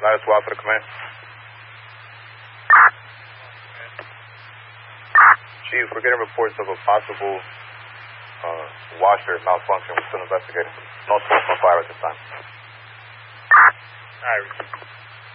Ladder swap for the command. Chief, we're getting reports of a possible washer malfunction. We're still investigating. No smoke from fire at this time. All right.